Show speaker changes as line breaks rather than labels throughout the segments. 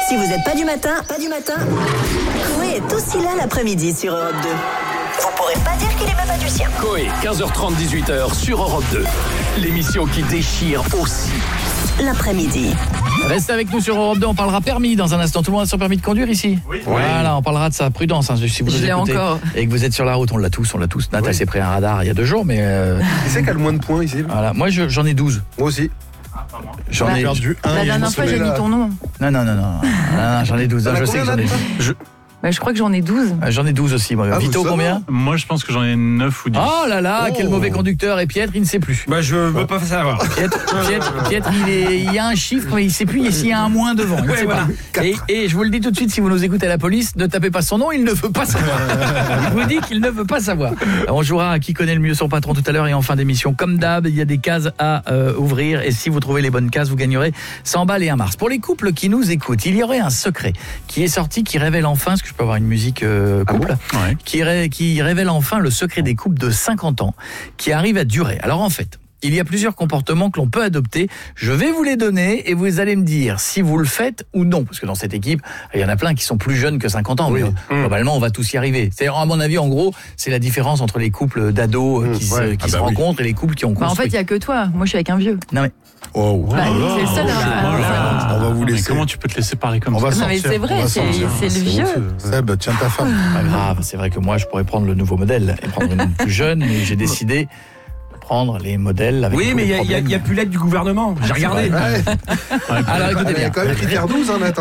Si vous n'êtes pas du matin, Coé est aussi là l'après-midi sur Europe 2. Vous pourrez pas dire qu'il est magicien.
Coé, 15h30, 18h sur Europe 2. L'émission qui déchire aussi
L'après-midi.
Restez avec nous sur Europe 2, on parlera permis dans un instant. Tout le monde a son permis de conduire ici ? Oui. Voilà, on parlera de sa prudence. Si vous nous écoutez encore. Et que vous êtes sur la route, on l'a tous. Nat, elle s'est pris un radar il y a 2 jours, mais...
Qui c'est qui a le moins de points ici ?
Voilà, moi j'en ai 12.
Moi aussi.
J'en ai
perdu un.
La dernière fois, j'ai mis ton nom.
Non, j'en ai 12. Je sais que j'en ai 12.
Je crois que j'en ai 12.
J'en ai 12 aussi, moi. Vito, combien ?
Moi, je pense que j'en ai 9 ou 10.
Oh là là, quel mauvais conducteur. Et Pietre, il ne sait plus.
Je veux pas savoir.
Pietre, il y a un chiffre, mais il ne sait plus s'il y a un moins devant. Il ne sait pas. Et je vous le dis tout de suite, si vous nous écoutez à la police, ne tapez pas son nom, il ne veut pas savoir. Il vous dit qu'il ne veut pas savoir. On jouera à qui connaît le mieux son patron tout à l'heure et en fin d'émission. Comme d'hab, il y a des cases à ouvrir. Et si vous trouvez les bonnes cases, vous gagnerez 100 balles et un Mars. Pour les couples qui nous écoutent, il y aurait un secret qui est sorti, qui révèle enfin, est-ce que je peux avoir une musique couple, qui révèle enfin le secret des couples de 50 ans qui arrivent à durer. Alors en fait, il y a plusieurs comportements que l'on peut adopter. Je vais vous les donner et vous allez me dire si vous le faites ou non. Parce que dans cette équipe, il y en a plein qui sont plus jeunes que 50 ans. Oui. Mais globalement, on va tous y arriver. C'est-à-dire, à mon avis, en gros, c'est la différence entre les couples d'ados qui se rencontrent et les couples qui ont construit.
En fait, il n'y a que toi. Moi, je suis avec un vieux.
Non mais...
c'est le seul.
On va vous laisser. Comment tu peux te laisser parler comme ça ?
Non mais c'est vrai, c'est le vieux.
Seb, tiens ta femme.
Pas grave, c'est vrai que moi, je pourrais prendre le nouveau modèle et prendre une plus jeune, mais j'ai décidé de prendre les modèles avec
Oui, mais il n'y a plus l'aide du gouvernement. J'ai regardé.
Alors écoutez bien.
Il y a quand même critère 12, Nat.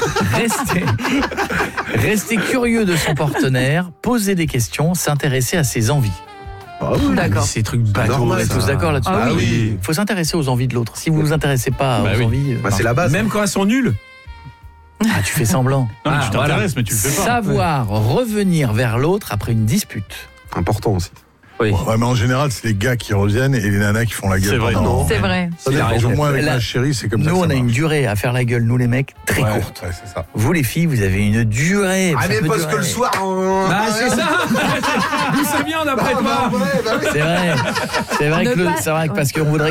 Restez curieux de son partenaire, poser des questions, s'intéresser à ses envies.
D'accord.
Ces trucs bateaux, on est tous d'accord là-dessus.
Ah
oui. Faut s'intéresser aux envies de l'autre. Si vous vous intéressez pas aux envies,
c'est la base.
Même quand elles sont nulles.
Tu fais semblant.
Non, mais tu t'intéresses, mais tu le fais pas.
Savoir revenir vers l'autre après une dispute.
Important aussi.
Oui.
Ouais, mais en général, c'est les gars qui reviennent et les nanas qui font la gueule.
C'est vrai.
Non.
C'est vrai.
Moi, avec ma chérie, c'est comme ça.
Nous, on a une durée à faire la gueule, nous les mecs, très courte.
Ouais, c'est ça.
Vous les filles, vous avez une durée.
Ah, mais parce que le soir,
c'est ça. D'où ça vient d'après toi ?
C'est vrai. C'est vrai que parce qu'on voudrait